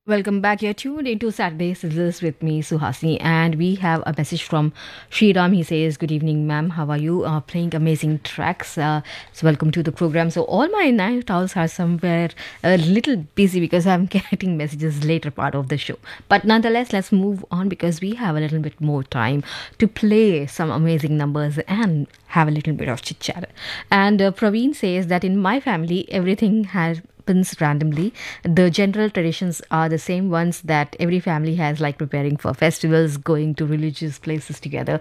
Welcome back. You're tuned into Saturday Sizzles with me, Suhasini, and we have a message from Sriram. He says, "Good evening, ma'am. How are you? Playing amazing tracks. So welcome to the program. So all my night owls are somewhere a little busy because I'm getting messages later part of the show. But nonetheless, let's move on because we have a little bit more time to play some amazing numbers and have a little bit of chit chat. And Praveen says that in my family, everything happens randomly. The general traditions are the same ones that every family has, like preparing for festivals, going to religious places together,